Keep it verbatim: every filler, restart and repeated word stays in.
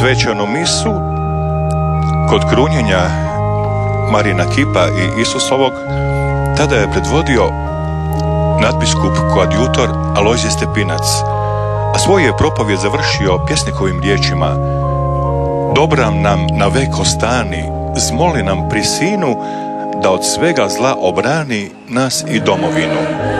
svečanu misu kod krunjenja Marijina kipa i Isusovog tada je predvodio nadbiskup koadjutor Alojzije Stepinac, a svoj je propovjed završio pjesnikovim riječima: Dobram nam na vek ostani, zmoli nam pri sinu, da od svega zla obrani nas i domovinu.